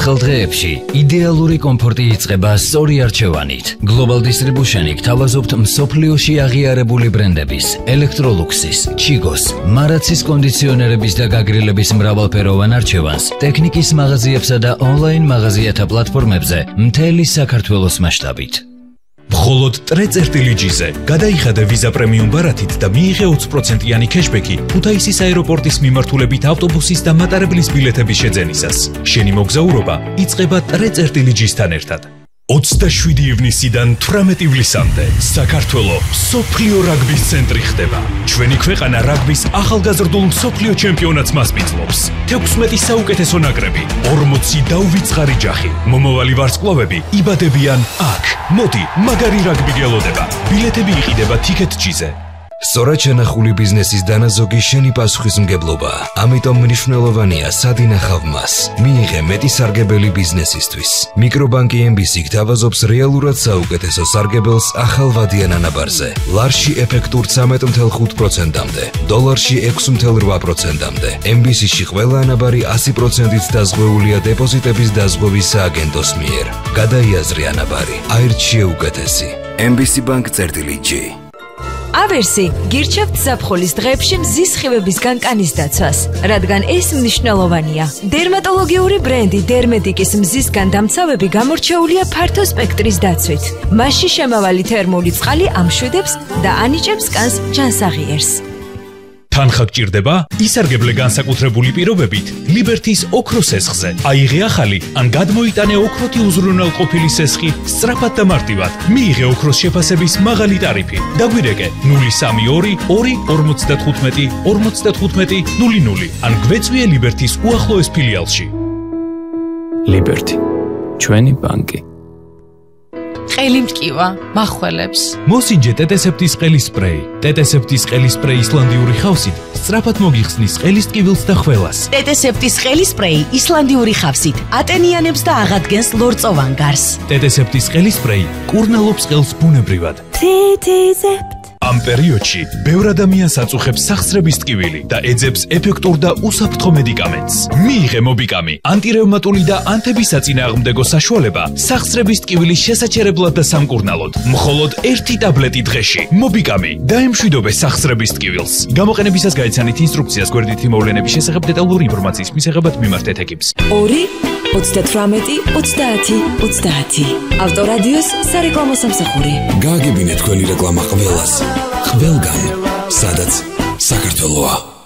ახალ დღეებში იდეალური კომფორტი იწყება სწორი არჩევანით. Global Distribution-ი გთავაზობთ მსოფლიოში აღიარებული ბრენდების, ელექტროლუქსის, ჩიგოს, მარაცის კონდიციონერების და გაგრილების მრავალფეროვან არჩევანს ტექნიკის მაღაზიებსა და ონლაინ მაღაზიათა პლატფორმებზე მთელი საქართველოს მასშტაბით. მხოლოდ ტრეწერტილიჯიზე გადაიხადე ვიზა პრემიუმ ბარათით და მიიღე 20%-იანი ქეშბექი ქუთაისის აეროპორტის მიმართულებით ავტობუსის და მატარებლის ბილეთების შეძენისას. შენი მოგზაურობა იწყება ტრეწერტილიჯისთან ერთად. 27 ივნისიდან 18 ივლისამდე საქართველო მსოფლიო რაგბის ცენტრი ხდება. ჩვენი ქვეყანა რაგბის ახალგაზრდულ მსოფლიო ჩემპიონატს მასპინძლობს. 16 საუკეთესო ნაკრები, 40 დაუვიწყარი ჯახი. მომავალი ვარსკვლავები იბადებიან აქ. მოდი, მაგარი რაგბი გელოდება. ბილეთები იყიდება TicketJet-ზე. სწორად შენახული ბიზნესის დანაზოგი შენი პასუხისმგებლობა. ამიტომ მნიშვნელოვანია სად ინახავ მას. მიიღე მეტი სარგებელი ბიზნესისთვის. მიკრობანკი MBC გთავაზობს რეალურად საუკეთესო სარგებელს ახალ ვადიან ანაბარზე. ლარში ეფექტურ 13.5%-მდე, დოლარში 6.8%-მდე. MBC-ში ყველა ანაბარი 100%-ით დაზღვეულია დეპოზიტების დაზღვევის სააგენტოს მიერ. გადაიაზრე ანაბარი. აირჩიე უკეთესი. MBC Bank-G. ავერსი გირჩევთ ზაფხულის დღეებში მზის სხივების განკანის დაცვას, რადგან ეს მნიშვნელოვანია. დერმატოლოგიური ბრენდი დერმედიკის მზისგან დამცავები გამორჩეულია ფართო სპექტრის დაცვით. მასში შემავალი თერმული წყალი ამშვიდებს და ანიჭებს კანს ჯანსაღიერს. თანხა გჭირდება? ისარგებლე განსაკუთრებული პირობებით ლიბერთის ოქროს სესხზე. აიღე ახალი ან გადმოიტანე ოქროთი უზრუნველყოფილი სესხი სწრაფად და მარტივად. მიიღე ოქროს შეფასების მაღალი ტარიფი. დაგვირეკე 032 2 55 00 ან გვეწვიე ლიბერთის უახლოეს ფილიალში. ლიბერთი, ჩვენი ბანკი. ყელი მტკივა, מחველებს. მოსინჯე ტეტესეპტის ყელის სპრეი. ტეტესეპტის ყელის სპრეი ისლანდიური ხავსით სწრაფად მოგიხსნის ყელის ტკივილს და ხველას. ტეტესეპტის ყელი სპრეი ისლანდიური ხავსით ატენიანებს და აღადგენს ლორწოვან გარს. ტეტესეპტის ყელის სპრეი კურნალობს ყელს ბუნებრივად. TTZept. ამ პერიოდში ბევრ ადამიანს აწუხებს სახსრების ტკივილი და ეძებს ეფექტურ და უსაფრთხო მედიკამენტს. მიიღე მობიკამი, ანტირევმატული და ანთებისაწინააღმდეგო საშუალება სახსრების ტკივილის შესაჩერებლად და სამკურნალოდ. მხოლოდ 1 ტაბლეტი დღეში. მობიკამი დაემშვიდობე სახსრების ტკივილს. გამოყენებისას გაიცანით ინსტრუქციას გვერდითი მოვლენების შესახებ დეტალური ინფორმაციის მისაღებად მიმართეთ ეკიპს. 2 38 30 30. ავტორადიოს სარეკლამო სამსახური. გააგებინე თქვენი რეკლამა ყველას. ყველგან, სადაც საქართველოა.